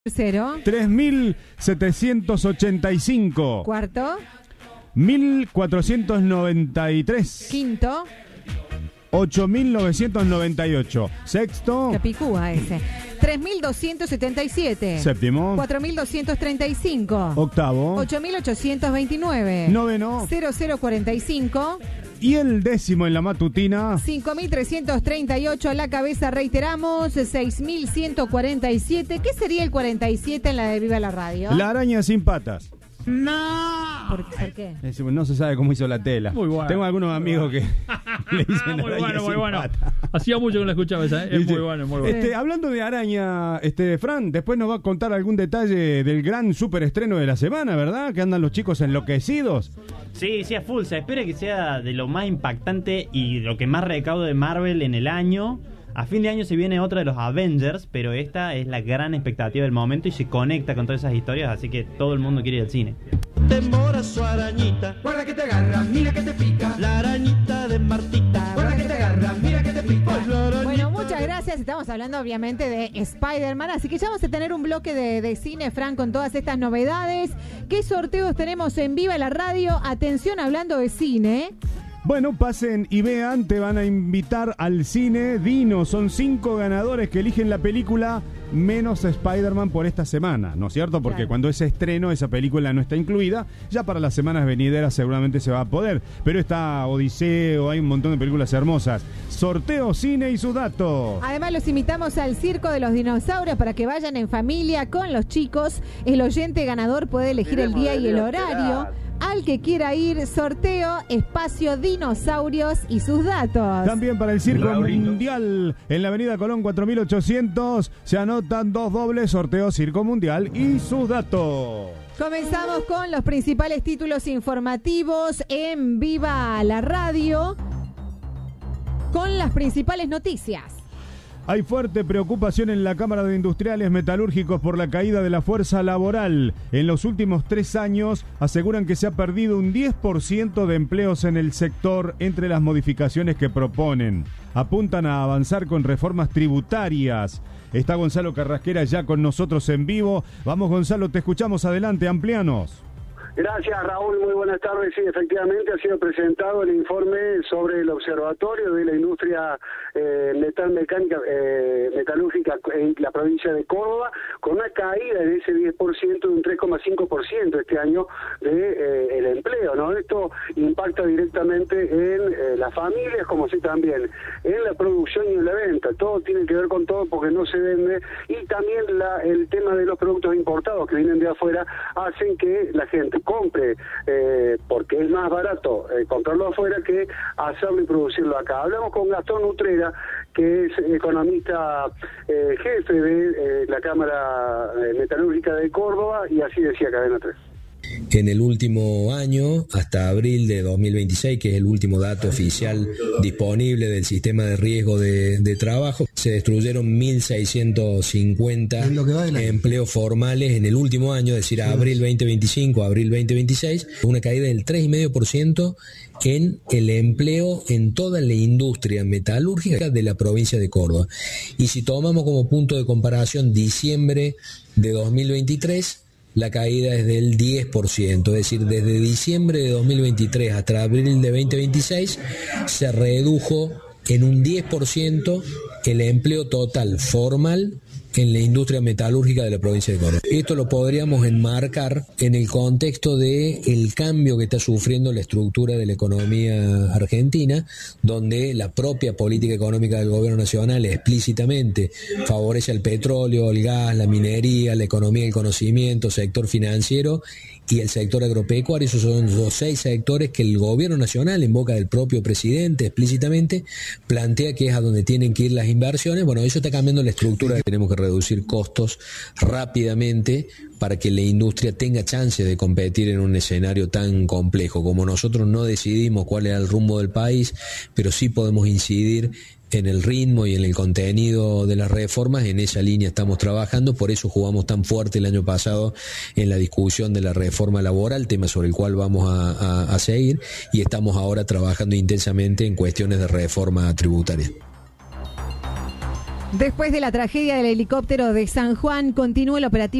Tercero. 3.785. Cuarto. 1.493. Quinto. 8.998. Sexto. Capicúa ese. 3.277. Séptimo. 4.235. Octavo. 8.829. Noveno. 0045. Y el décimo en la matutina. 5.338 a la cabeza, reiteramos, 6.147. ¿Qué sería el 47 en la de Viva la Radio? La araña sin patas. ¡No! ¿Por qué? No se sabe cómo hizo la tela. Muy bueno. Tengo algunos amigos que le dicen muy araña bueno, muy sin bueno. patas. Hacía mucho que no la escuchaba esa, ¿eh? Es Sí. muy bueno, muy bueno. Hablando de araña, Fran, después nos va a contar algún detalle del gran superestreno de la semana, ¿verdad? Que andan los chicos enloquecidos. Sí, a full. Se espera que sea de lo más impactante y lo que más recaude de Marvel en el año. A fin de año se viene otra de los Avengers, pero esta es la gran expectativa del momento y se conecta con todas esas historias, así que todo el mundo quiere ir al cine. Demora su arañita, Guarda que te agarra, mira que te pica. la arañita de Martita. Guarda que te agarra, mira que te pica. Ay, la arañita Bueno, muchas de- gracias. Estamos hablando obviamente de Spider-Man, así que ya vamos a tener un bloque de cine, Fran, con todas estas novedades. ¿Qué sorteos tenemos en Viva la Radio? Atención, hablando de cine. Bueno, pasen y vean, te van a invitar al cine Dino. Son 5 ganadores que eligen la película menos Spider-Man por esta semana, ¿no es cierto? Porque Claro. cuando es estreno esa película no está incluida. Ya para las semanas venideras seguramente se va a poder. Pero está Odiseo, hay un montón de películas hermosas. Sorteo cine y sus datos. Además, los invitamos al Circo de los Dinosaurios para que vayan en familia con los chicos. El oyente ganador puede elegir el día y el horario al que quiera ir. Sorteo, espacio, dinosaurios y sus datos. También para el Circo Mundial en la avenida Colón 4800 se anotan 2 dobles, sorteo Circo Mundial y sus datos. Comenzamos con los principales títulos informativos en Viva la Radio, con las principales noticias. Hay fuerte preocupación en la Cámara de Industriales Metalúrgicos por la caída de la fuerza laboral. En los últimos 3 años aseguran que se ha perdido un 10% de empleos en el sector entre las modificaciones que proponen. Apuntan a avanzar con reformas tributarias. Está Gonzalo Carrasquera ya con nosotros en vivo. Vamos, Gonzalo, te escuchamos. Adelante, amplíanos. Gracias, Raúl, muy buenas tardes. Sí, efectivamente ha sido presentado el informe sobre el Observatorio de la Industria Metalúrgica en la provincia de Córdoba, con una caída de ese 10%, de un 3,5% este año de el empleo, ¿no? Esto impacta directamente en las familias, como sí también en la producción y en la venta. Todo tiene que ver con todo porque no se vende, y también el tema de los productos importados que vienen de afuera hacen que la gente compre porque es más barato comprarlo afuera que hacerlo y producirlo acá. Hablamos con Gastón Utrera, que es economista jefe de la Cámara Metalúrgica de Córdoba, y así decía Cadena 3. En el último año, hasta abril de 2026, que es el último dato oficial disponible del sistema de riesgo de trabajo, se destruyeron 1.650 empleos formales en el último año, es decir, abril 2025 a abril 2026, una caída del 3,5% en el empleo en toda la industria metalúrgica de la provincia de Córdoba. Y si tomamos como punto de comparación diciembre de 2023, la caída es del 10%, es decir, desde diciembre de 2023 hasta abril de 2026 se redujo en un 10% el empleo total formal en la industria metalúrgica de la provincia de Córdoba. Esto lo podríamos enmarcar en el contexto de el cambio que está sufriendo la estructura de la economía argentina, donde la propia política económica del gobierno nacional explícitamente favorece al petróleo, el gas, la minería, la economía del conocimiento, sector financiero y el sector agropecuario. Esos son los 6 sectores que el gobierno nacional, en boca del propio presidente explícitamente, plantea que es a donde tienen que ir las inversiones. Bueno, eso está cambiando la estructura. Tenemos que reducir costos rápidamente para que la industria tenga chance de competir en un escenario tan complejo. Como nosotros no decidimos cuál era el rumbo del país, pero sí podemos incidir en el ritmo y en el contenido de las reformas. En esa línea estamos trabajando, por eso jugamos tan fuerte el año pasado en la discusión de la reforma laboral, tema sobre el cual vamos a seguir, y estamos ahora trabajando intensamente en cuestiones de reforma tributaria. Después de la tragedia del helicóptero de San Juan, continúa el operativo